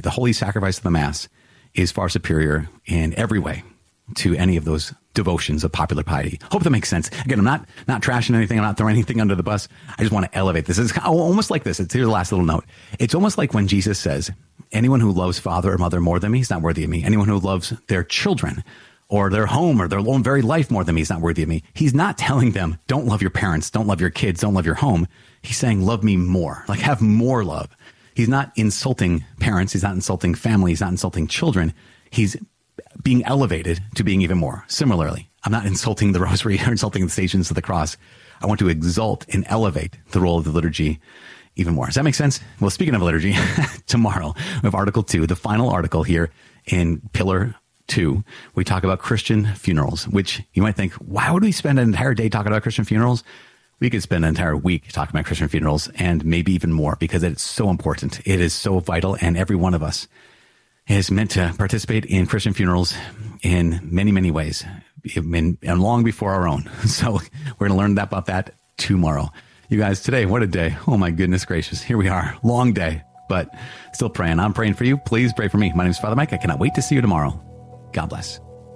the holy sacrifice of the Mass is far superior in every way to any of those devotions of popular piety. Hope that makes sense. Again, I'm not trashing anything. I'm not throwing anything under the bus. I just want to elevate this. It's almost like this. Here's the last little note. It's almost like when Jesus says, anyone who loves father or mother more than me is not worthy of me. Anyone who loves their children or their home or their own very life more than me is not worthy of me. He's not telling them, don't love your parents, don't love your kids, don't love your home. He's saying, love me more, like have more love. He's not insulting parents. He's not insulting family. He's not insulting children. He's being elevated to being even more. Similarly, I'm not insulting the rosary or insulting the Stations of the Cross. I want to exalt and elevate the role of the liturgy even more. Does that make sense? Well, speaking of liturgy, tomorrow we have Article 2, the final article here in Pillar 2. We talk about Christian funerals, which you might think, why would we spend an entire day talking about Christian funerals? We could spend an entire week talking about Christian funerals and maybe even more because it's so important. It is so vital, and every one of us is meant to participate in Christian funerals in many, many ways, and long before our own. So we're going to learn about that tomorrow. You guys, today, what a day. Oh, my goodness gracious. Here we are. Long day, but still praying. I'm praying for you. Please pray for me. My name is Father Mike. I cannot wait to see you tomorrow. God bless.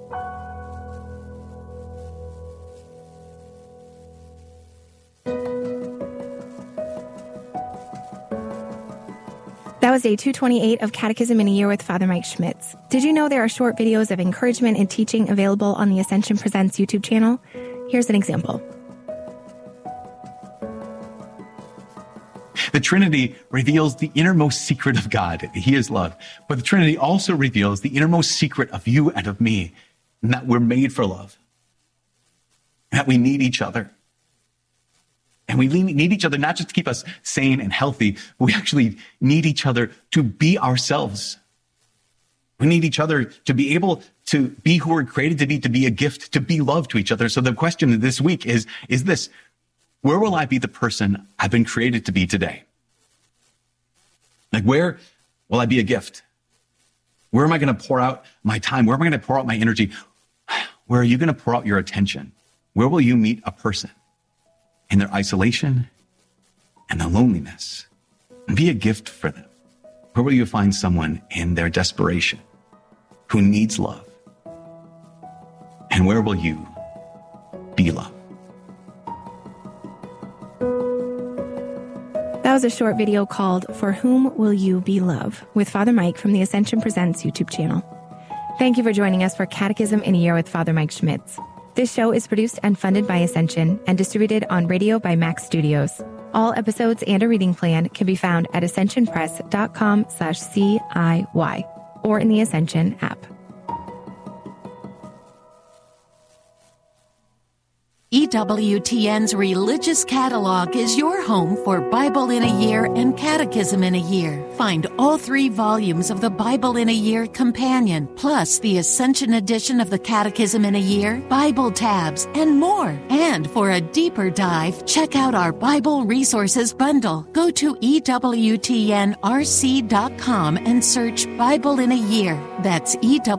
That was day 228 of Catechism in a Year with Father Mike Schmitz. Did you know there are short videos of encouragement and teaching available on the Ascension Presents YouTube channel? Here's an example. The Trinity reveals the innermost secret of God. He is love. But the Trinity also reveals the innermost secret of you and of me, and that we're made for love, and that we need each other. And we need each other not just to keep us sane and healthy, but we actually need each other to be ourselves. We need each other to be able to be who we're created to be a gift, to be love to each other. So the question this week is this: where will I be the person I've been created to be today? Like, where will I be a gift? Where am I going to pour out my time? Where am I going to pour out my energy? Where are you going to pour out your attention? Where will you meet a person in their isolation and their loneliness and be a gift for them? Where will you find someone in their desperation who needs love? And where will you be love? That was a short video called For Whom Will You Be Love with Father Mike from the Ascension Presents YouTube channel. Thank you for joining us for Catechism in a Year with Father Mike Schmitz. This show is produced and funded by Ascension and distributed on radio by Max Studios. All episodes and a reading plan can be found at ascensionpress.com/CIY or in the Ascension app. EWTN's Religious Catalog is your home for Bible in a Year and Catechism in a Year. Find all 3 volumes of the Bible in a Year Companion, plus the Ascension edition of the Catechism in a Year, Bible tabs, and more. And for a deeper dive, check out our Bible Resources Bundle. Go to EWTNRC.com and search Bible in a Year. That's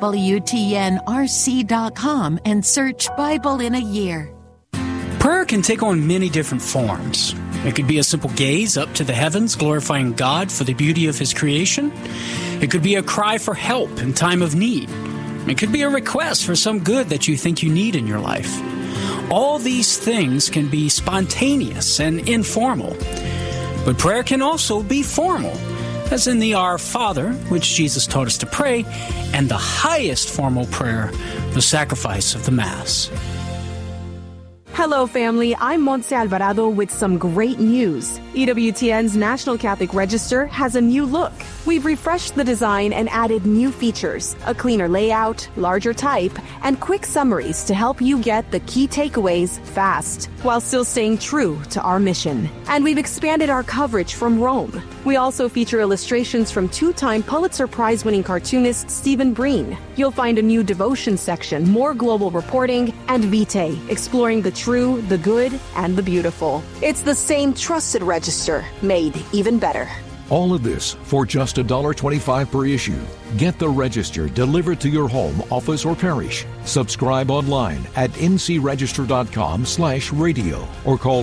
EWTNRC.com and search Bible in a Year. Prayer can take on many different forms. It could be a simple gaze up to the heavens, glorifying God for the beauty of His creation. It could be a cry for help in time of need. It could be a request for some good that you think you need in your life. All these things can be spontaneous and informal. But prayer can also be formal, as in the Our Father, which Jesus taught us to pray, and the highest formal prayer, the sacrifice of the Mass. Hello, family. I'm Montse Alvarado with some great news. EWTN's National Catholic Register has a new look. We've refreshed the design and added new features, a cleaner layout, larger type, and quick summaries to help you get the key takeaways fast, while still staying true to our mission. And we've expanded our coverage from Rome. We also feature illustrations from 2-time Pulitzer Prize-winning cartoonist Stephen Breen. You'll find a new devotion section, more global reporting, and Vitae, exploring the true, the good, and the beautiful. It's the same trusted register, made even better. All of this for just $1.25 per issue. Get the Register delivered to your home, office, or parish. Subscribe online at ncregister.com/radio or call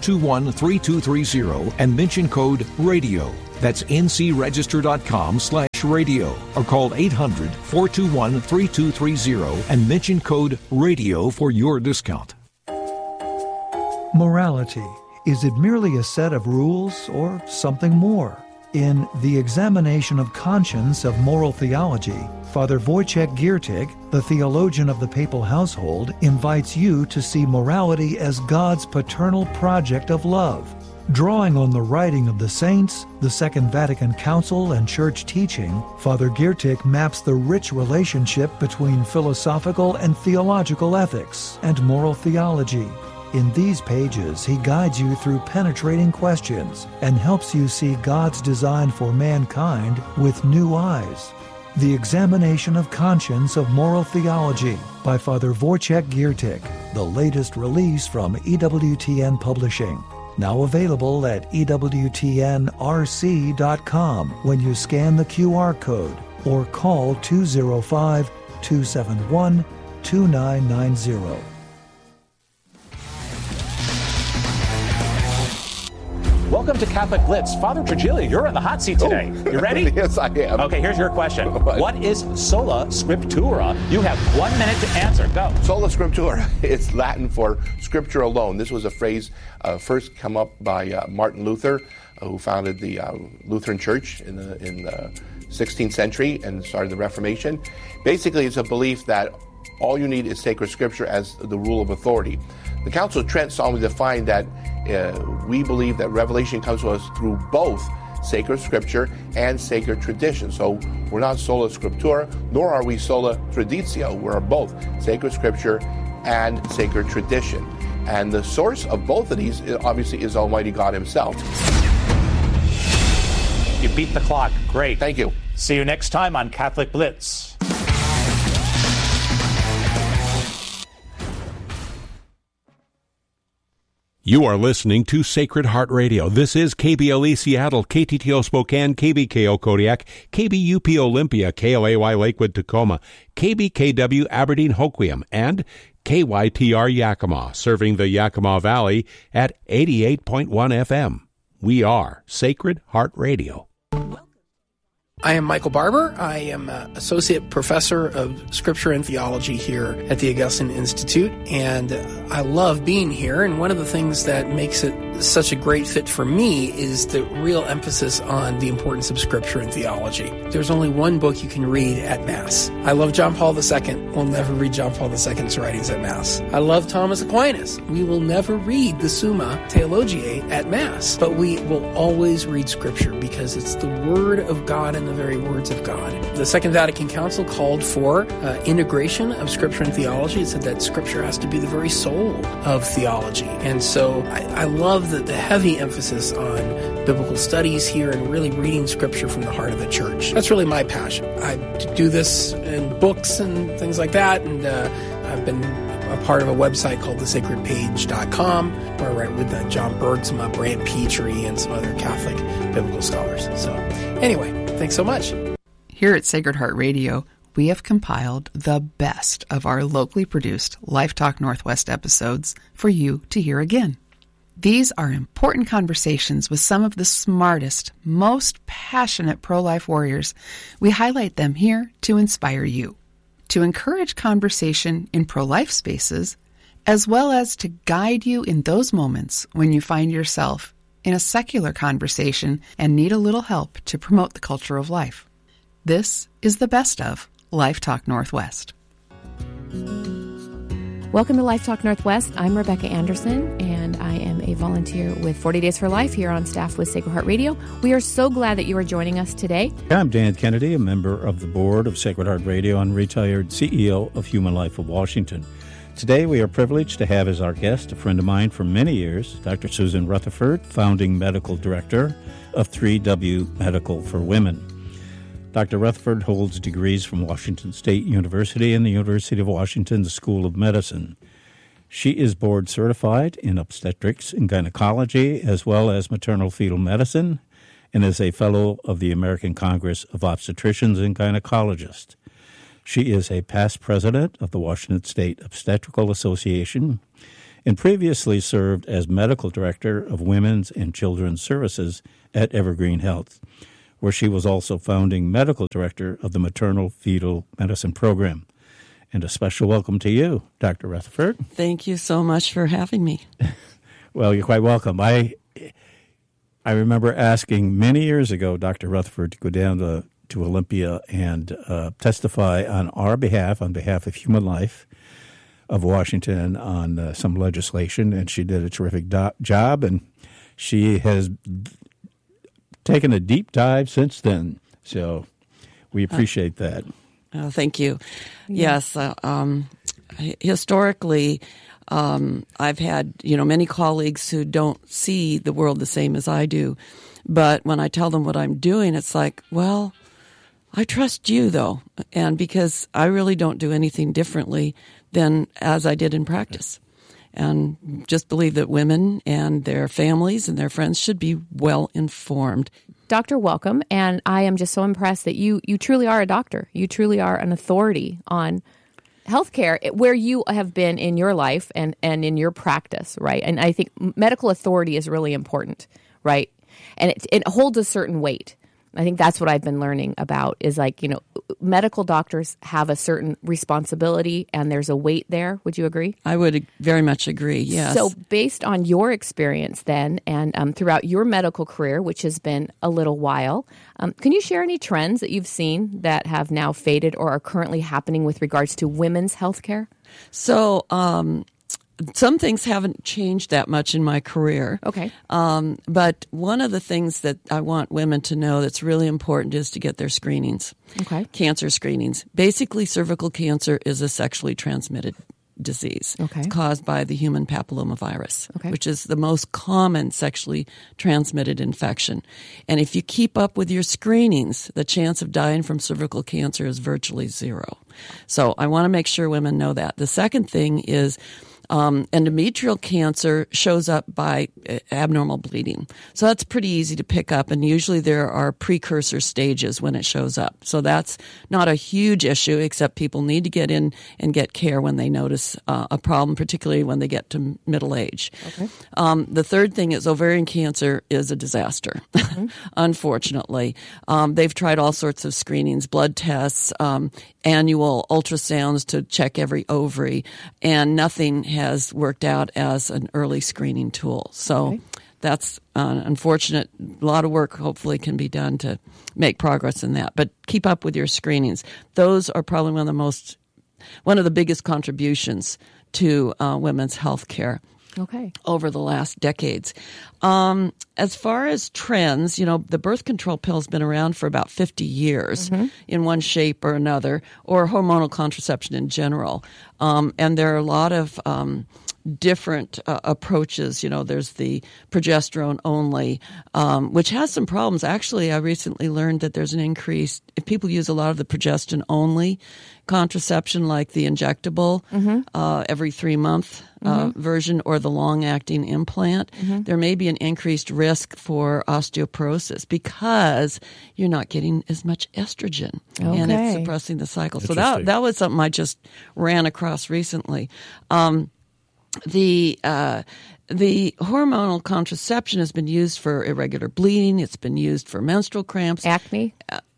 800-421-3230 and mention code RADIO. That's ncregister.com/ Radio or call 800-421-3230 and mention code RADIO for your discount. Morality. Is it merely a set of rules or something more? In The Examination of Conscience of Moral Theology, Father Wojciech Giertych, the theologian of the papal household, invites you to see morality as God's paternal project of love. Drawing on the writing of the saints, the Second Vatican Council, and church teaching, Father Giertych maps the rich relationship between philosophical and theological ethics and moral theology. In these pages, he guides you through penetrating questions and helps you see God's design for mankind with new eyes. The Examination of Conscience of Moral Theology by Father Wojciech Giertych, the latest release from EWTN Publishing. Now available at EWTNRC.com when you scan the QR code or call 205-271-2990. Welcome to Catholic Blitz. Father Trigilio, you're in the hot seat today. You ready? Yes, I am. Okay, here's your question. What is sola scriptura? You have 1 minute to answer. Go. Sola scriptura. It's Latin for scripture alone. This was a phrase first come up by Martin Luther, who founded the Lutheran Church in the 16th century and started the Reformation. Basically, it's a belief that all you need is sacred scripture as the rule of authority. The Council of Trent solemnly defined that we believe that revelation comes to us through both sacred scripture and sacred tradition. So we're not sola scriptura, nor are we sola traditio. We're both sacred scripture and sacred tradition. And the source of both of these, obviously, is Almighty God himself. You beat the clock. Great. Thank you. See you next time on Catholic Blitz. You are listening to Sacred Heart Radio. This is KBLE Seattle, KTTO Spokane, KBKO Kodiak, KBUP Olympia, KLAY Lakewood Tacoma, KBKW Aberdeen Hoquiam, and KYTR Yakima, serving the Yakima Valley at 88.1 FM. We are Sacred Heart Radio. I am Michael Barber. I am Associate Professor of Scripture and Theology here at the Augustine Institute, and I love being here. And one of the things that makes it such a great fit for me is the real emphasis on the importance of Scripture and theology. There's only one book you can read at Mass. I love John Paul II. We'll never read John Paul II's writings at Mass. I love Thomas Aquinas. We will never read the Summa Theologiae at Mass, but we will always read Scripture because it's the Word of God and the very words of God. The Second Vatican Council called for integration of Scripture and theology. It said that Scripture has to be the very soul of theology. And so I love the heavy emphasis on biblical studies here and really reading Scripture from the heart of the church. That's really my passion. I do this in books and things like that, and I've been a part of a website called thesacredpage.com where I write with John Bergsma, Brant Petrie, and some other Catholic biblical scholars. So anyway, thanks so much. Here at Sacred Heart Radio, we have compiled the best of our locally produced Life Talk Northwest episodes for you to hear again. These are important conversations with some of the smartest, most passionate pro-life warriors. We highlight them here to inspire you, to encourage conversation in pro-life spaces, as well as to guide you in those moments when you find yourself in a secular conversation and need a little help to promote the culture of life. This is the best of Life Talk Northwest. Welcome to Life Talk Northwest. I'm Rebecca Anderson, and I am a volunteer with 40 Days for Life here on staff with Sacred Heart Radio. We are so glad that you are joining us today. I'm Dan Kennedy, a member of the board of Sacred Heart Radio and retired CEO of Human Life of Washington. Today, we are privileged to have as our guest a friend of mine for many years, Dr. Susan Rutherford, founding medical director of 3W Medical for Women. Dr. Rutherford holds degrees from Washington State University and the University of Washington School of Medicine. She is board certified in obstetrics and gynecology as well as maternal fetal medicine and is a fellow of the American Congress of Obstetricians and Gynecologists. She is a past president of the Washington State Obstetrical Association and previously served as medical director of Women's and Children's Services at Evergreen Health. where she was also founding medical director of the Maternal Fetal Medicine Program. And a special welcome to you, Dr. Rutherford. Thank you so much for having me. Well, you're quite welcome. I remember asking many years ago Dr. Rutherford to go down to Olympia and testify on our behalf, on behalf of Human Life of Washington, on some legislation, and she did a terrific job, and she has taken a deep dive since then. So we appreciate that. Thank you. Yes, historically, I've had many colleagues who don't see the world the same as I do, but when I tell them what I'm doing, it's like, well, I trust you though, and because I really don't do anything differently than as I did in practice, and just believe that women and their families and their friends should be well informed. Doctor, welcome. And I am just so impressed that you truly are a doctor. You truly are an authority on healthcare where you have been in your life and in your practice, right? And I think medical authority is really important, right? And it holds a certain weight. I think that's what I've been learning about is medical doctors have a certain responsibility and there's a weight there. Would you agree? I would very much agree, yes. So based on your experience then and throughout your medical career, which has been a little while, can you share any trends that you've seen that have now faded or are currently happening with regards to women's health care? So some things haven't changed that much in my career. Okay. But one of the things that I want women to know that's really important is to get their screenings. Okay. Cancer screenings. Basically, cervical cancer is a sexually transmitted disease. Okay. It's caused by the human papillomavirus, which is the most common sexually transmitted infection. And if you keep up with your screenings, the chance of dying from cervical cancer is virtually zero. So I want to make sure women know that. The second thing is endometrial cancer shows up by abnormal bleeding. So that's pretty easy to pick up, and usually there are precursor stages when it shows up. So that's not a huge issue, except people need to get in and get care when they notice a problem, particularly when they get to middle age. Okay. The third thing is ovarian cancer is a disaster, unfortunately. They've tried all sorts of screenings, blood tests, annual ultrasounds to check every ovary, and nothing has worked out as an early screening tool. So that's unfortunate. A lot of work hopefully can be done to make progress in that. But keep up with your screenings. Those are probably one of the biggest contributions to women's health care. Okay. Over the last decades. As far as trends, the birth control pill has been around for about 50 years in one shape or another, or hormonal contraception in general. And there are a lot of different approaches. There's the progesterone only, which has some problems. Actually, I recently learned that there's an increase if people use a lot of the progesterone only contraception, like the injectable every 3-month version, or the long-acting implant. There may be an increased risk for osteoporosis because you're not getting as much estrogen, and it's suppressing the cycle. So that was something I just ran across recently. The hormonal contraception has been used for irregular bleeding. It's been used for menstrual cramps, acne,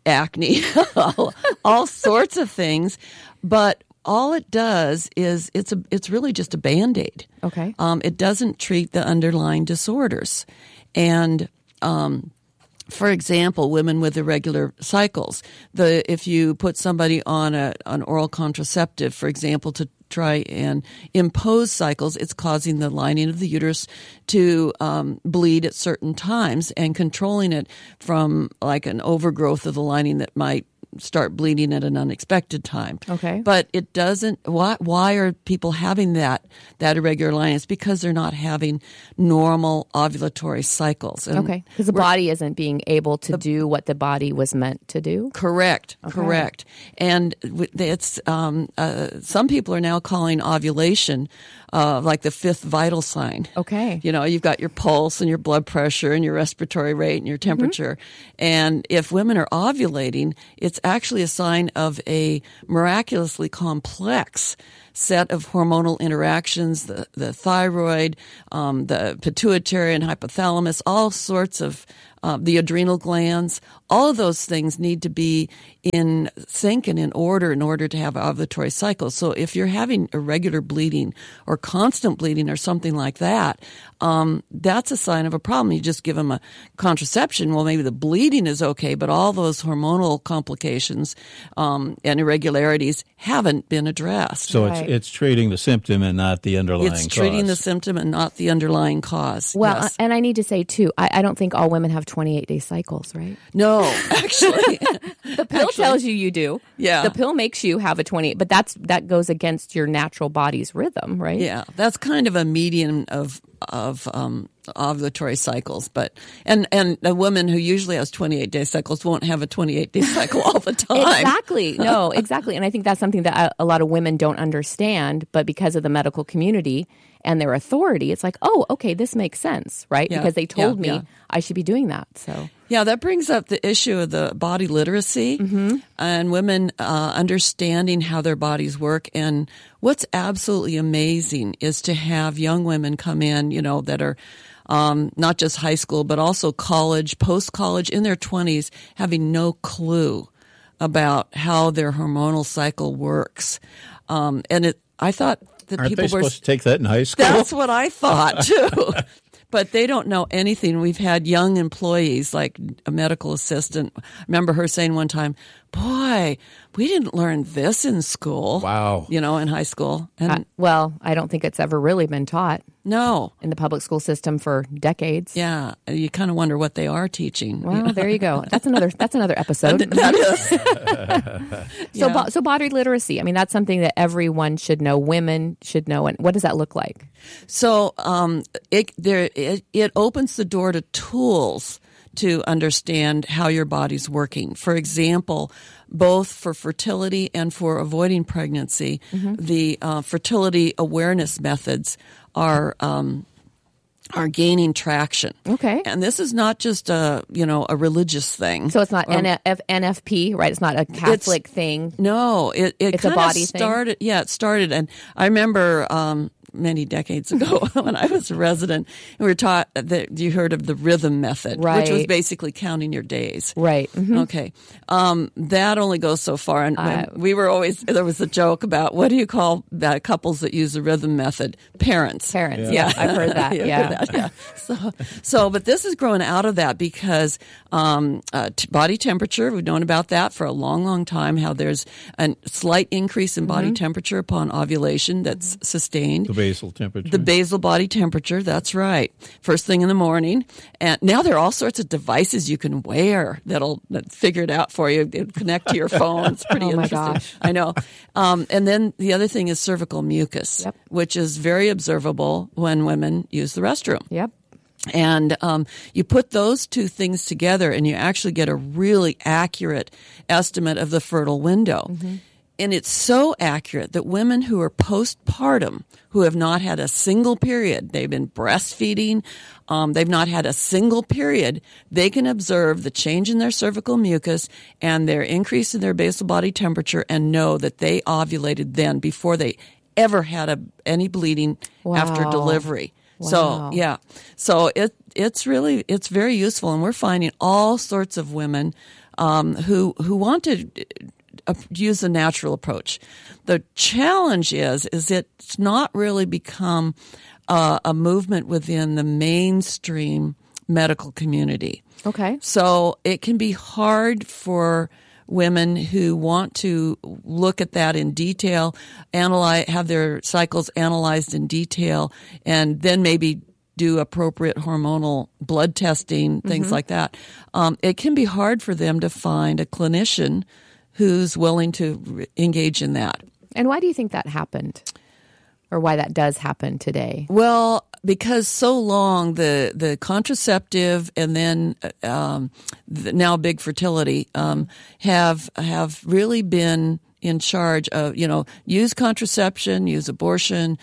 all sorts of things. But all it does is it's really just a Band-Aid. Okay. It doesn't treat the underlying disorders. And for example, women with irregular cycles, if you put somebody on an oral contraceptive, for example, to try and impose cycles, it's causing the lining of the uterus to bleed at certain times and controlling it from like an overgrowth of the lining that might start bleeding at an unexpected time. Okay. But it doesn't, why are people having that irregular lining? It's because they're not having normal ovulatory cycles. And because the body isn't being able to do what the body was meant to do? Correct. And it's, some people are now calling ovulation like the fifth vital sign. Okay. You've got your pulse and your blood pressure and your respiratory rate and your temperature. And if women are ovulating, it's actually a sign of a miraculously complex set of hormonal interactions, the thyroid, the pituitary and hypothalamus, all sorts of the adrenal glands. All of those things need to be in sync and in order to have ovulatory cycles. So if you're having irregular bleeding or constant bleeding or something like that, that's a sign of a problem. You just give them a contraception. Well, maybe the bleeding is okay, but all those hormonal complications and irregularities haven't been addressed. So it's treating the symptom and not the underlying cause. It's treating the symptom and not the underlying cause. Well, yes. And I need to say, too, I don't think all women have 28-day cycles, right? No, actually. The pill tells you do. Yeah. The pill makes you have a 28, but that goes against your natural body's rhythm, right? Yeah, that's kind of a median of ovulatory cycles, but and a woman who usually has 28-day cycles won't have a 28-day cycle all the time. Exactly. No, exactly. And I think that's something that a lot of women don't understand, but because of the medical community and their authority, it's like, oh, okay, this makes sense, right? Yeah. Because they told me I should be doing that. So yeah, that brings up the issue of the body literacy and women understanding how their bodies work. And what's absolutely amazing is to have young women come in, that are not just high school, but also college, post-college, in their 20s, having no clue about how their hormonal cycle works. I thought that Aren't people they supposed to take that in high school? That's what I thought, too. But they don't know anything. We've had young employees, like a medical assistant. I remember her saying one time, boy, we didn't learn this in school. Wow. In high school. And well, I don't think it's ever really been taught. No. In the public school system for decades. Yeah. You kind of wonder what they are teaching. Well, there you go. That's another episode. That is. So body literacy, I mean, that's something that everyone should know. Women should know. And what does that look like? So it opens the door to tools to understand how your body's working. For example, both for fertility and for avoiding pregnancy, the fertility awareness methods are gaining traction. Okay. And this is not just a religious thing. So it's not NFP, right? It's not a Catholic thing. No, it's a body started, thing. Yeah, it started. And I remember many decades ago when I was a resident, and we were taught that you heard of the rhythm method, right, which was basically counting your days. Right. Mm-hmm. Okay. That only goes so far. And we were there was a joke about, what do you call couples that use the rhythm method? Parents. Yeah. I've heard that. Yeah. But this is growing out of that because body temperature, we've known about that for a long, long time, how there's a slight increase in body temperature upon ovulation that's sustained. The basal temperature. The basal body temperature, that's right. First thing in the morning. And now there are all sorts of devices you can wear that'll figure it out for you. It'll connect to your phone. It's pretty interesting. My gosh. I know. And then the other thing is cervical mucus, which is very observable when women use the restroom. Yep. And you put those two things together and you actually get a really accurate estimate of the fertile window. Mm-hmm. And it's so accurate that women who are postpartum, who have not had a single period, they've been breastfeeding, they've not had a single period, they can observe the change in their cervical mucus and their increase in their basal body temperature and know that they ovulated then before they ever had any bleeding after delivery. Wow. So it's very useful, and we're finding all sorts of women who want to use a natural approach. The challenge is it's not really become a movement within the mainstream medical community. Okay. So it can be hard for women who want to look at that in detail, have their cycles analyzed in detail, and then maybe do appropriate hormonal blood testing, things like that. It can be hard for them to find a clinician who's willing to engage in that. And why do you think that happened? Or why that does happen today? Well, because so long the contraceptive and then now big fertility have really been in charge of, use contraception, use abortion,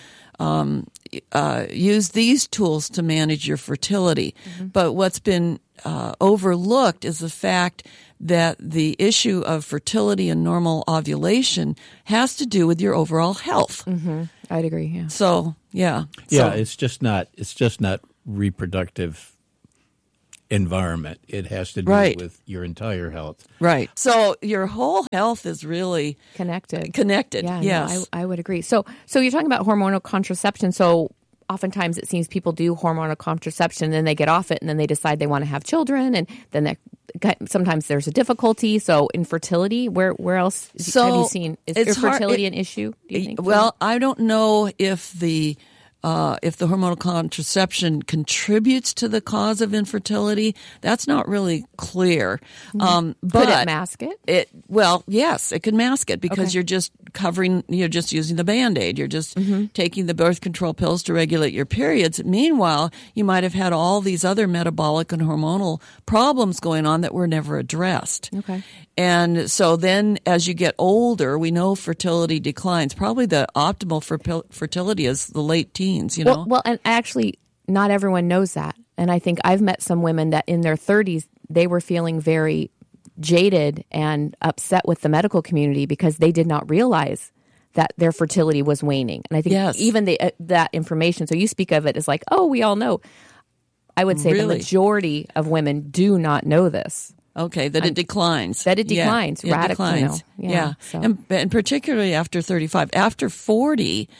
use these tools to manage your fertility. But what's been overlooked is the fact that the issue of fertility and normal ovulation has to do with your overall health. I'd agree. Yeah. So, yeah. Yeah, it's just not reproductive environment. It has to do with your entire health. Right. So your whole health is really connected. Yeah, yes. No, I would agree. So you're talking about hormonal contraception. So oftentimes it seems people do hormonal contraception and then they get off it and then they decide they want to have children, and then sometimes there's a difficulty. So infertility, where else have you seen? Is infertility an issue, do you think? Well, I don't know if the hormonal contraception contributes to the cause of infertility. That's not really clear. But could it mask it? Well, yes, it could mask it because you're just using the Band-Aid. You're just taking the birth control pills to regulate your periods. Meanwhile, you might have had all these other metabolic and hormonal problems going on that were never addressed. Okay. And so then as you get older, we know fertility declines. Probably the optimal fertility is the late teens, Well, and actually not everyone knows that. And I think I've met some women that in their 30s, they were feeling very jaded and upset with the medical community because they did not realize that their fertility was waning. And I think even that information, so you speak of it as like, oh, we all know. I would say the majority of women do not know this. Okay, that it declines. That it declines radically. Yeah. So. And particularly after 35. After 40,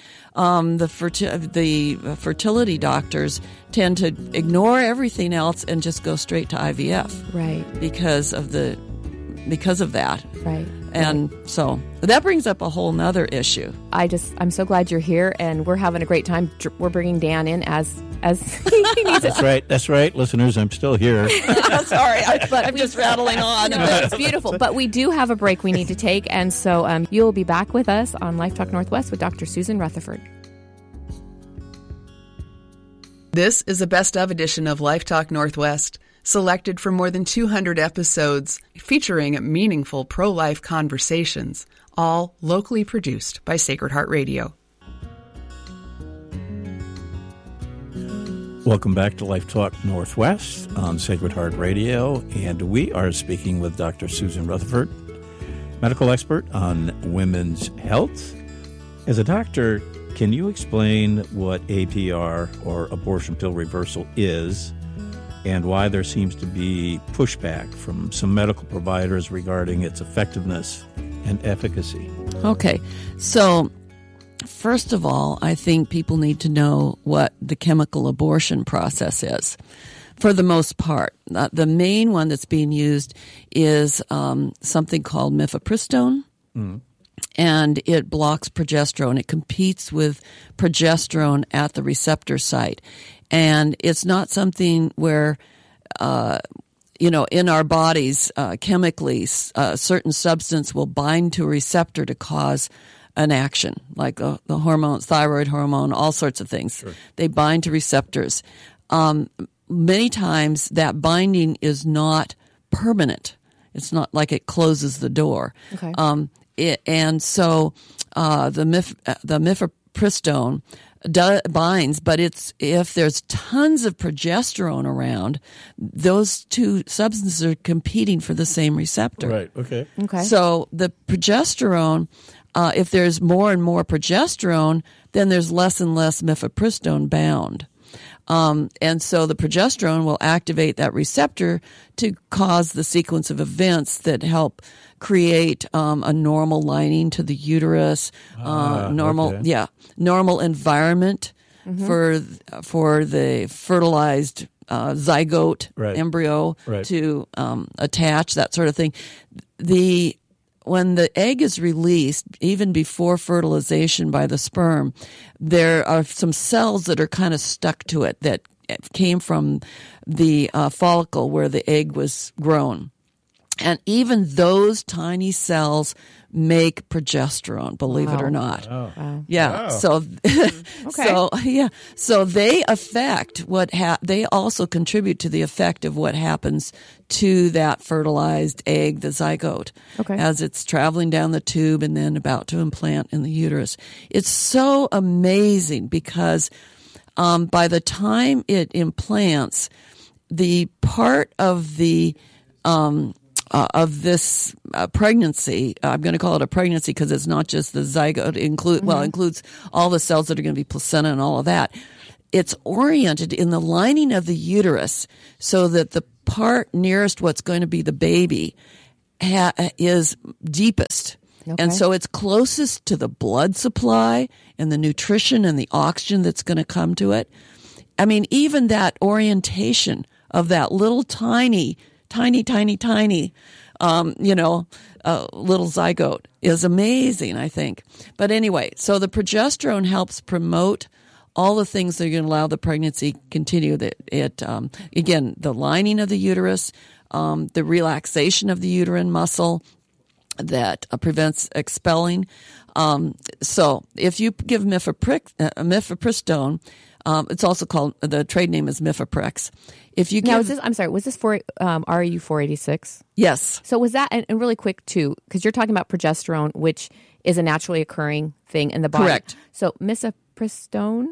the fertility doctors tend to ignore everything else and just go straight to IVF. Right. Because of that. Right. And so that brings up a whole nother but I'm so glad you're here, and we're having a great time. We're bringing Dan in as he needs it. That's right, listeners. I'm still here. Sorry, I'm just rattling on. No, it's beautiful. But we do have a break we need to take, and so you'll be back with us on Life Talk Northwest with Dr. Susan Rutherford. This is a best-of edition of Life Talk Northwest, selected from more than 200 episodes featuring meaningful pro-life conversations, all locally produced by Sacred Heart Radio. Welcome back to Life Talk Northwest on Sacred Heart Radio, and we are speaking with Dr. Susan Rutherford, medical expert on women's health. As a doctor, can you explain what APR, or abortion pill reversal, is, and why there seems to be pushback from some medical providers regarding its effectiveness and efficacy? Okay, so first of all, I think people need to know what the chemical abortion process is. For the most part, the main one that's being used is something called mifepristone. And it blocks progesterone. It competes with progesterone at the receptor site. And it's not something where, in our bodies, chemically, a certain substance will bind to a receptor to cause an action, like the hormones, thyroid hormone, all sorts of things. Sure. They bind to receptors. Many times that binding is not permanent. It's not like it closes the door. Okay. And so the mifepristone binds, but if there's tons of progesterone around, those two substances are competing for the same receptor. Right. Okay. So the progesterone, if there's more and more progesterone, then there's less and less mifepristone bound. And so the progesterone will activate that receptor to cause the sequence of events that help create a normal lining to the uterus, normal environment for the fertilized zygote embryo to attach, that sort of thing. When the egg is released, even before fertilization by the sperm, there are some cells that are kind of stuck to it that came from the follicle where the egg was grown. And even those tiny cells make progesterone, believe it or not. Wow. Yeah. Wow. So, so they affect they also contribute to the effect of what happens to that fertilized egg, the zygote, as it's traveling down the tube and then about to implant in the uterus. It's so amazing because by the time it implants, the part of the this pregnancy, I'm going to call it a pregnancy because it's not just the zygote, includes all the cells that are going to be placenta and all of that. It's oriented in the lining of the uterus so that the part nearest what's going to be the baby is deepest. Okay. And so it's closest to the blood supply and the nutrition and the oxygen that's going to come to it. I mean, even that orientation of that little tiny, little zygote is amazing, I think. But anyway, so the progesterone helps promote all the things that are going to allow the pregnancy continue. Again, the lining of the uterus, the relaxation of the uterine muscle that prevents expelling. So if you give mifepristone, it's also called, the trade name is Mifeprex. If you now, was this for RU 486? Yes. So was that, and really quick too, because you're talking about progesterone, which is a naturally occurring thing in the body. Correct. So mifepristone,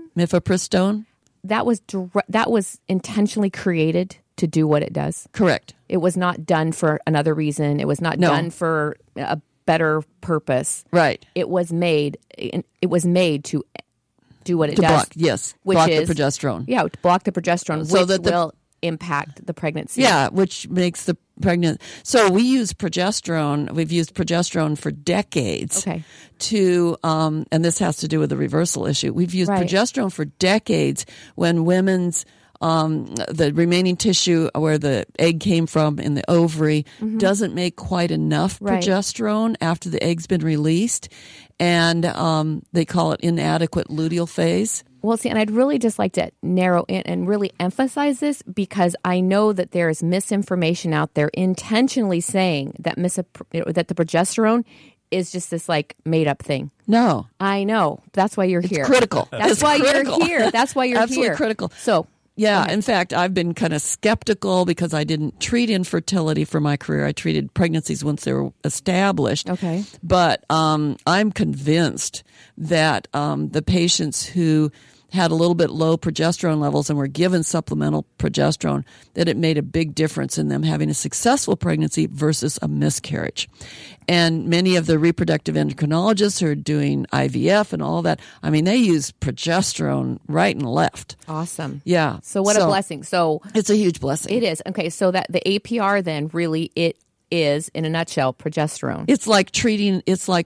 that was intentionally created to do what it does. Correct. It was not done for another reason. It was not done for a better purpose. Right. It was made to do what it does. Block the progesterone. Yeah, to block the progesterone, So which that will impact the pregnancy. Yeah, which makes the pregnant. So we use progesterone. We've used progesterone for decades. Okay. To and this has to do with the reversal issue. We've used progesterone for decades when women's the remaining tissue where the egg came from in the ovary doesn't make quite enough progesterone after the egg's been released, and they call it inadequate luteal phase. Well, see, and I'd really just like to narrow in and really emphasize this, because I know that there is misinformation out there intentionally saying that that the progesterone is just this like made up thing. No. I know. That's why you're here. It's critical. That's why you're here. That's why you're Absolutely here. critical. So, yeah, in fact, I've been kind of skeptical because I didn't treat infertility for my career. I treated pregnancies once they were established. Okay. But I'm convinced that the patients who had a little bit low progesterone levels and were given supplemental progesterone, that it made a big difference in them having a successful pregnancy versus a miscarriage. And many of the reproductive endocrinologists who are doing IVF and all that, I mean, they use progesterone right and left. Awesome. Yeah. So what a blessing. So it's a huge blessing. It is. Okay. So that the APR then really it is, in a nutshell, progesterone. It's like treating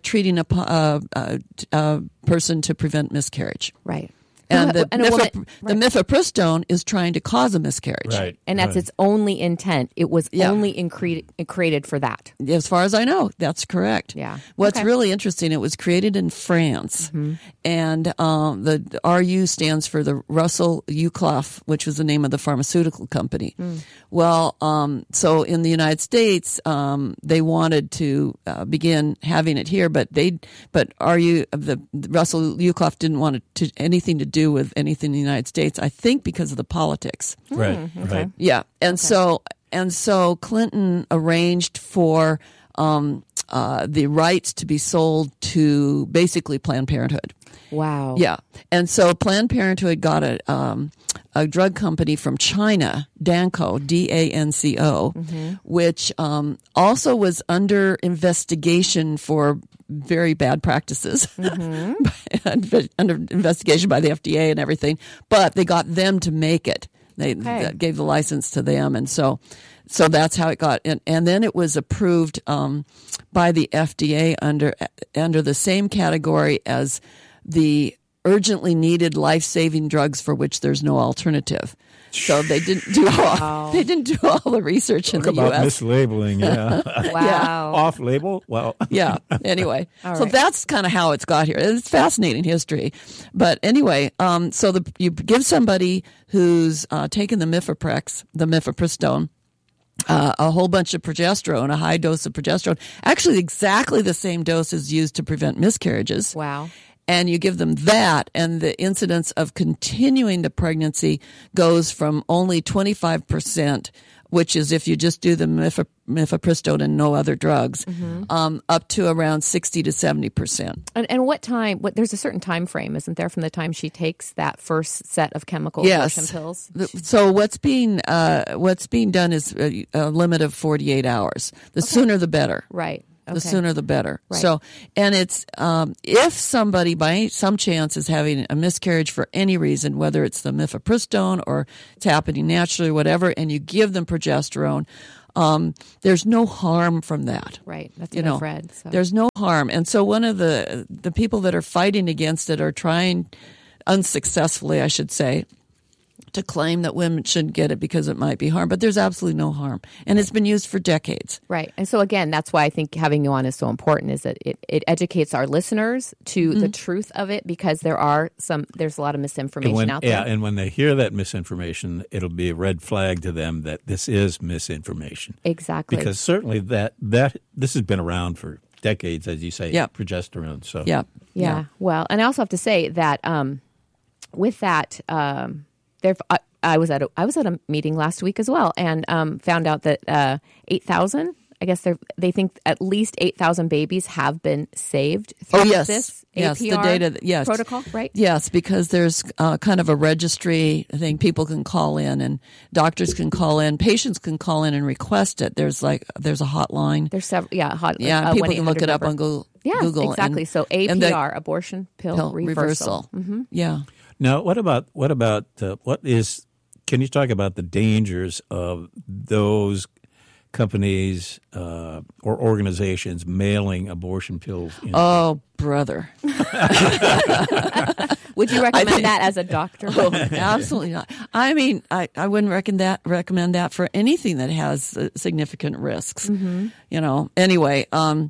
a person to prevent miscarriage. Right. And the mifepristone is trying to cause a miscarriage. Right. And that's its only intent. It was only created for that. As far as I know, that's correct. Yeah. What's really interesting, it was created in France. And the RU stands for the Russell Uklof, which was the name of the pharmaceutical company. Well, so in the United States, they wanted to begin having it here, but the Russell Uklof didn't want anything to do with anything in the United States, I think because of the politics. Right. Yeah. And so Clinton arranged for the rights to be sold to basically Planned Parenthood. Wow. Yeah. And so Planned Parenthood got a drug company from China, Danco, DANCO, which also was under investigation for very bad practices, under investigation by the FDA and everything. But they got them to make it. They gave the license to them, and so that's how it got. And then it was approved by the FDA under the same category as the urgently needed life-saving drugs for which there's no alternative. So they didn't do all the research in the about U.S. mislabeling, yeah. Wow. Yeah. Off-label? Well. Yeah. Anyway, All so right. that's kind of how it's got here. It's fascinating history. But anyway, so you give somebody who's taken the mifepristone, a whole bunch of progesterone, a high dose of progesterone, actually exactly the same dose is used to prevent miscarriages. Wow. And you give them that, and the incidence of continuing the pregnancy goes from only 25%, which is if you just do the mifepristone and no other drugs, up to around 60 to 70%. And what time? There's a certain time frame, isn't there, from the time she takes that first set of chemical abortion pills? So what's being done is a limit of 48 hours. The sooner, the better. Right. The sooner the better. Right. So, and it's if somebody by some chance is having a miscarriage for any reason, whether it's the mifepristone or it's happening naturally or whatever, and you give them progesterone, there's no harm from that. Right. That's what I've read. So. There's no harm. And so one of the people that are fighting against it are trying unsuccessfully, I should say, to claim that women shouldn't get it because it might be harm, but there's absolutely no harm. And it's been used for decades. Right. And so again, that's why I think having you on is so important, is that it educates our listeners to the truth of it, because there's a lot of misinformation out there. Yeah, and when they hear that misinformation, it'll be a red flag to them that this is misinformation. Exactly. Because certainly that this has been around for decades, as you say, progesterone. So Yeah. Well, and I also have to say that with that, I was at a meeting last week as well, and found out that 8,000. I guess they think at least 8,000 babies have been saved through this APR the data, protocol, right? Yes, because there's kind of a registry thing. People can call in, and doctors can call in, patients can call in and request it. There's a hotline. There's several, people can look it up on Google. Yeah, Google exactly. So APR, abortion pill reversal. Mm-hmm. Yeah. Now, can you talk about the dangers of those companies or organizations mailing abortion pills? Oh, brother. Would you recommend that as a doctor? Oh, absolutely not. I mean, I wouldn't recommend that for anything that has significant risks. Mm-hmm. Anyway,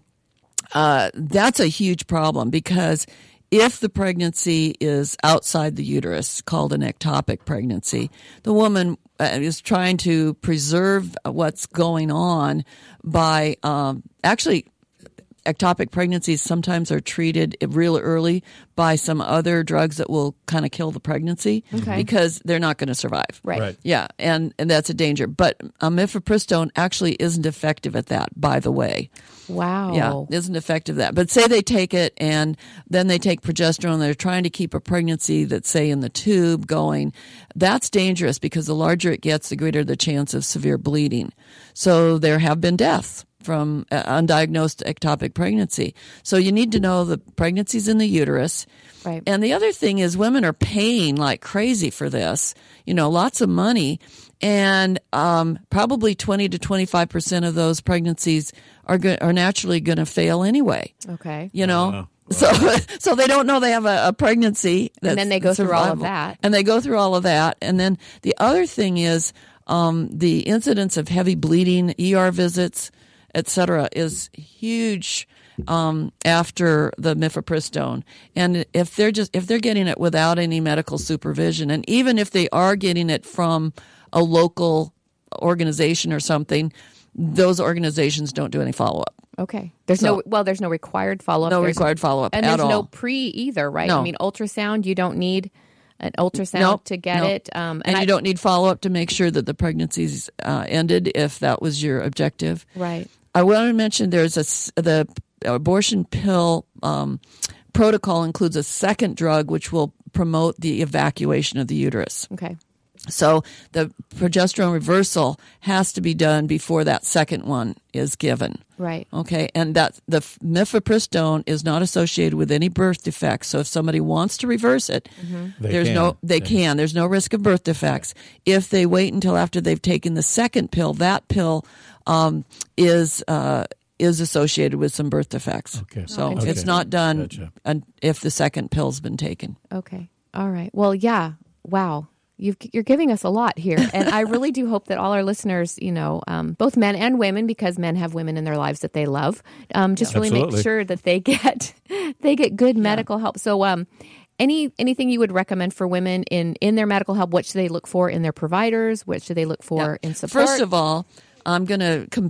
that's a huge problem, because if the pregnancy is outside the uterus, called an ectopic pregnancy, the woman is trying to preserve what's going on by actually. Ectopic pregnancies sometimes are treated real early by some other drugs that will kind of kill the pregnancy because they're not going to survive. Right. Yeah, and that's a danger. But mifepristone actually isn't effective at that, by the way. Wow. Yeah, isn't effective at that. But say they take it and then they take progesterone, they're trying to keep a pregnancy that's, say, in the tube going. That's dangerous, because the larger it gets, the greater the chance of severe bleeding. So there have been deaths from undiagnosed ectopic pregnancy. So you need to know the pregnancy's in the uterus. Right. And the other thing is, women are paying like crazy for this, lots of money. And probably 20 to 25% of those pregnancies are naturally going to fail anyway. Okay. So they don't know they have a pregnancy. And then they go through all of that. And they go through all of that. And then the other thing is the incidence of heavy bleeding, ER visits, etc., is huge after the mifepristone. And if they're getting it without any medical supervision, and even if they are getting it from a local organization or something, those organizations don't do any follow up. Okay. There's no required follow up. No required follow up and at all. And there's no pre either, right? No. I mean, ultrasound, you don't need an ultrasound to get it. And you don't need follow up to make sure that the pregnancy's ended, if that was your objective. Right. I want to mention there's the abortion pill protocol includes a second drug which will promote the evacuation of the uterus. Okay. So the progesterone reversal has to be done before that second one is given. Right. Okay. And that the mifepristone is not associated with any birth defects. So if somebody wants to reverse it, they can. There's no risk of birth defects. If they wait until after they've taken the second pill, that pill is associated with some birth defects. Okay. So it's not done if the second pill's been taken. Okay. All right. Well, yeah. Wow. You're giving us a lot here, and I really do hope that all our listeners, both men and women, because men have women in their lives that they love, really make sure that they get good medical help. So, anything you would recommend for women in their medical help? What should they look for in their providers? What should they look for in support? First of all, I'm going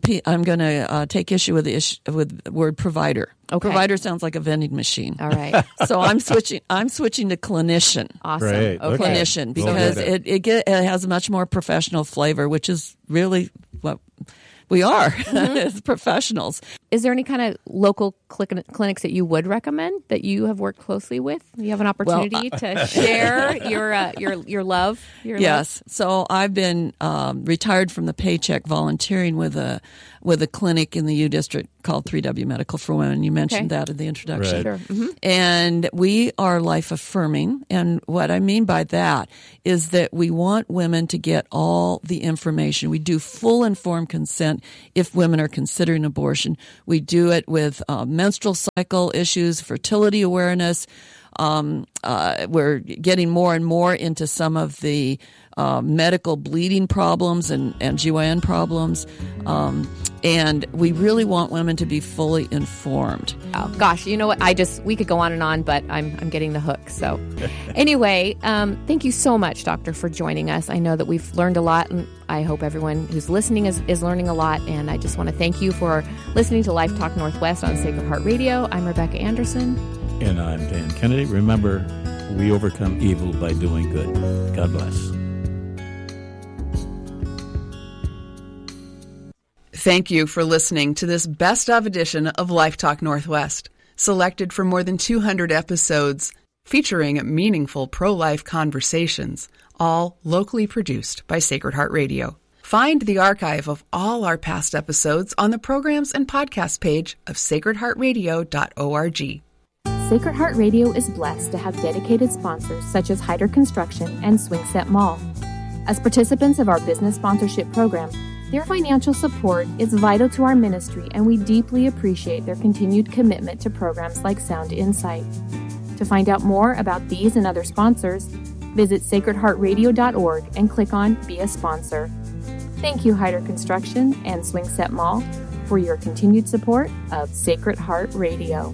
to take issue with the word provider. Okay. Provider sounds like a vending machine. All right. So I'm switching to clinician. Awesome. Great. Okay. Clinician, because it has a much more professional flavor, which is really what we are as professionals. Is there any kind of local clinics that you would recommend that you have worked closely with? You have an opportunity to share your love. Yes. So I've been retired from the paycheck, volunteering with a clinic in the U District called 3W Medical for Women. You mentioned that in the introduction. Right. Sure. Mm-hmm. And we are life affirming. And what I mean by that is that we want women to get all the information. We do full informed consent if women are considering abortion. We do it with menstrual cycle issues, fertility awareness. We're getting more and more into some of the medical bleeding problems and GYN problems. And we really want women to be fully informed. Oh, gosh, you know what? We could go on and on, but I'm getting the hook. So anyway, thank you so much, Doctor, for joining us. I know that we've learned a lot, and I hope everyone who's listening is learning a lot. And I just want to thank you for listening to Life Talk Northwest on Sacred Heart Radio. I'm Rebecca Anderson. And I'm Dan Kennedy. Remember, we overcome evil by doing good. God bless. Thank you for listening to this best of edition of Life Talk Northwest, selected from more than 200 episodes featuring meaningful pro-life conversations, all locally produced by Sacred Heart Radio. Find the archive of all our past episodes on the programs and podcast page of sacredheartradio.org. Sacred Heart Radio is blessed to have dedicated sponsors such as Hyder Construction and Swingset Mall. As participants of our business sponsorship program, their financial support is vital to our ministry, and we deeply appreciate their continued commitment to programs like Sound Insight. To find out more about these and other sponsors, visit sacredheartradio.org and click on Be a Sponsor. Thank you, Hyder Construction and Swingset Mall, for your continued support of Sacred Heart Radio.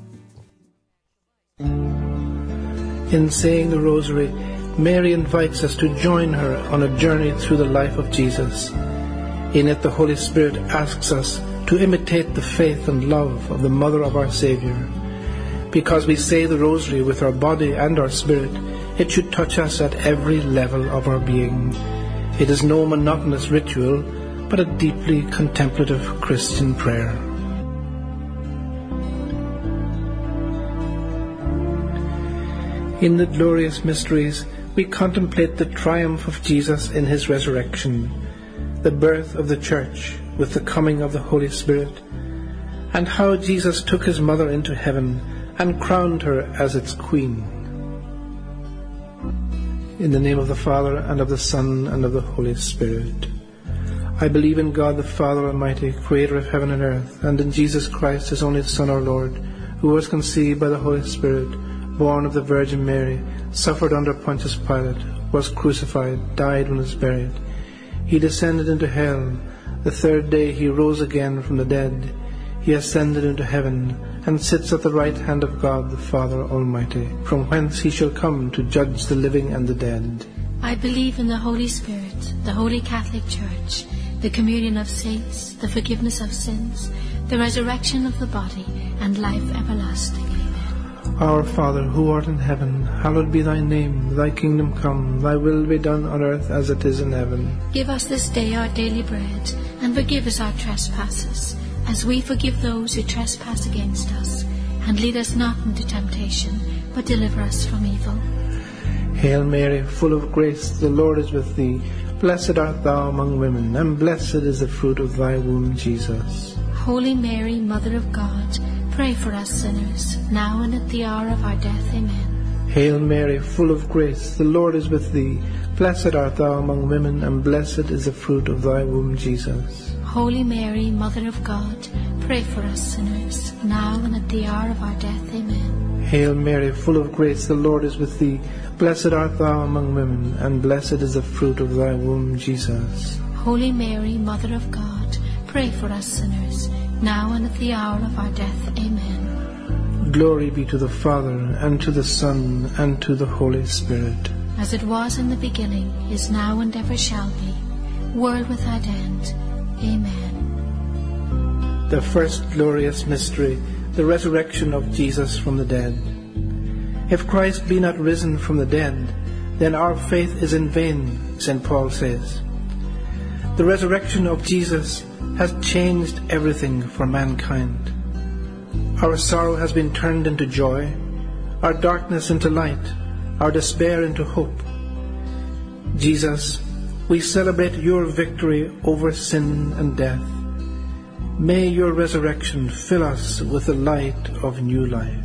In saying the Rosary, Mary invites us to join her on a journey through the life of Jesus. In it, the Holy Spirit asks us to imitate the faith and love of the Mother of our Savior. Because we say the Rosary with our body and our spirit, it should touch us at every level of our being. It is no monotonous ritual, but a deeply contemplative Christian prayer. In the glorious mysteries, we contemplate the triumph of Jesus in his resurrection, the birth of the Church with the coming of the Holy Spirit, and how Jesus took his mother into heaven and crowned her as its queen. In the name of the Father, and of the Son, and of the Holy Spirit. I believe in God the Father Almighty, creator of heaven and earth, and in Jesus Christ, his only Son, our Lord, who was conceived by the Holy Spirit, born of the Virgin Mary, suffered under Pontius Pilate, was crucified, died, and was buried. He descended into hell. The third day he rose again from the dead. He ascended into heaven, and sits at the right hand of God the Father Almighty, from whence he shall come to judge the living and the dead. I believe in the Holy Spirit, the Holy Catholic Church, the communion of saints, the forgiveness of sins, the resurrection of the body, and life everlasting. Our Father, who art in heaven, hallowed be thy name. Thy kingdom come, thy will be done on earth as it is in heaven. Give us this day our daily bread, and forgive us our trespasses, as we forgive those who trespass against us. And lead us not into temptation, but deliver us from evil. Hail Mary, full of grace, the Lord is with thee. Blessed art thou among women, and blessed is the fruit of thy womb, Jesus. Holy Mary, Mother of God, pray for us sinners, now and at the hour of our death. Amen. Hail Mary, full of grace, the Lord is with thee. Blessed art thou among women, and blessed is the fruit of thy womb, Jesus. Holy Mary, Mother of God, pray for us sinners, now and at the hour of our death. Amen. Hail Mary, full of grace, the Lord is with thee. Blessed art thou among women, and blessed is the fruit of thy womb, Jesus. Holy Mary, Mother of God, pray for us sinners, now and at the hour of our death. Amen. Glory be to the Father, and to the Son, and to the Holy Spirit. As it was in the beginning, is now, and ever shall be, world without end. Amen. The first glorious mystery, the resurrection of Jesus from the dead. If Christ be not risen from the dead, then our faith is in vain, St. Paul says. The resurrection of Jesus has changed everything for mankind. Our sorrow has been turned into joy, our darkness into light, our despair into hope. Jesus, we celebrate your victory over sin and death. May your resurrection fill us with the light of new life.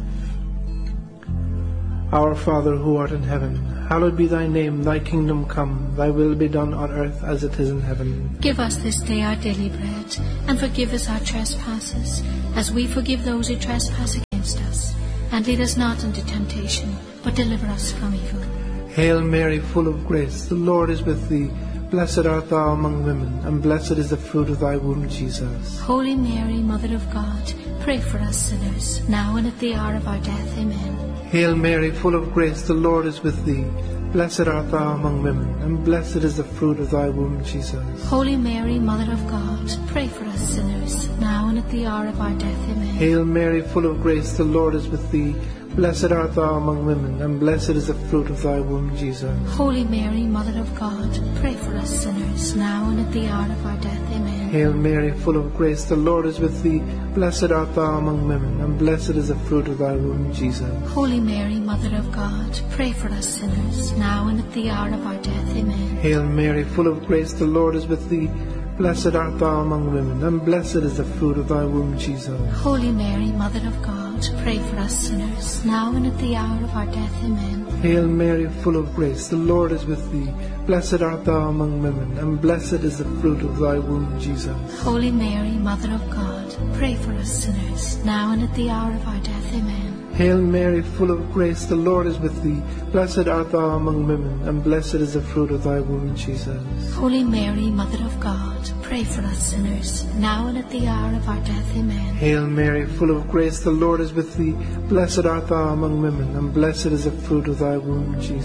Our Father who art in heaven, hallowed be thy name. Thy kingdom come, thy will be done on earth as it is in heaven. Give us this day our daily bread, and forgive us our trespasses, as we forgive those who trespass against us. And lead us not into temptation, but deliver us from evil. Hail Mary, full of grace, the Lord is with thee. Blessed art thou among women, and blessed is the fruit of thy womb, Jesus. Holy Mary, Mother of God, pray for us sinners, now and at the hour of our death. Amen. Hail Mary, full of grace, the Lord is with thee. Blessed art thou among women, and blessed is the fruit of thy womb, Jesus. Holy Mary, Mother of God, pray for us sinners, now and at the hour of our death. Amen. Hail Mary, full of grace, the Lord is with thee. Blessed art thou among women, and blessed is the fruit of thy womb, Jesus. Holy Mary, Mother of God, pray for us sinners, now and at the hour of our death. Amen. Hail Mary, full of grace, the Lord is with thee. Blessed art thou among women, and blessed is the fruit of thy womb, Jesus. Holy Mary, Mother of God, pray for us sinners, now and at the hour of our death. Amen. Hail Mary, full of grace, the Lord is with thee. Blessed art thou among women, and blessed is the fruit of thy womb, Jesus. Holy Mary, Mother of God, pray for us sinners, now and at the hour of our death. Amen. Hail Mary, full of grace, the Lord is with thee. Blessed art thou among women, and blessed is the fruit of thy womb, Jesus. Holy Mary, Mother of God, pray for us sinners, now and at the hour of our death. Amen. Hail Mary, full of grace, the Lord is with thee. Blessed art thou among women, and blessed is the fruit of thy womb, Jesus. Holy Mary, Mother of God, pray for us sinners, now and at the hour of our death. Amen. Hail Mary, full of grace, the Lord is with thee. Blessed art thou among women, and blessed is the fruit of thy womb, Jesus.